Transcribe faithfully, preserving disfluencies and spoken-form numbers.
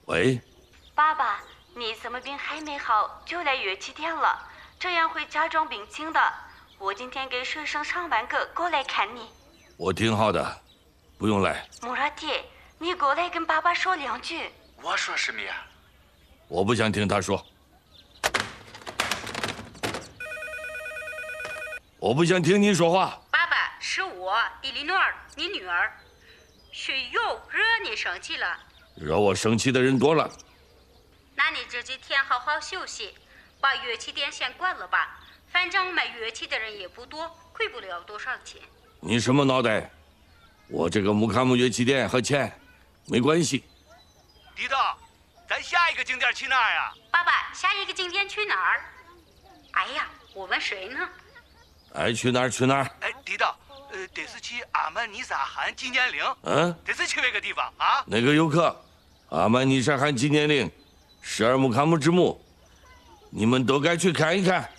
喂， 爸爸，你怎么病还没好就来乐器店了？这样会加重病情的。我今天给学生上完课过来看你。 我挺好的，不用来。 穆拉蒂，你过来跟爸爸说两句。 我说什么呀？ 我不想听他说。我不想听你说话。 爸爸，是我，伊莉诺尔，你女儿。是又惹你生气了？ 惹我生气的人多了。 那你这几天好好休息，把乐器店先关了吧。反正买乐器的人也不多，亏不了多少钱。 你什么脑袋？我这个木卡姆乐器店和钱没关系。 迪德，咱下一个景点去哪儿呀？ 爸爸，下一个景点去哪儿？哎呀，我问谁呢？ 爱去哪儿去哪儿。 哎，迪德，呃，得是去阿曼尼沙汗纪念陵。 嗯， 得是去那个地方啊。 那个游客，阿曼尼沙汗纪念陵，十二木卡姆之墓，你们都该去看一看。